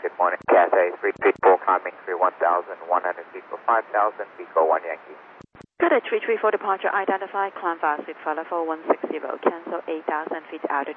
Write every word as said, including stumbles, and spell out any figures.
good morning. Cathay three feet four, climbing through one thousand one hundred feet for five thousand feet, go one Yankee. Cathay three three four departure identified, climb fast with follow for one six zero, cancel eight thousand feet altitude.